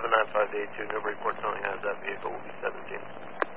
79582, Newburyport Towing has that vehicle, will be 17.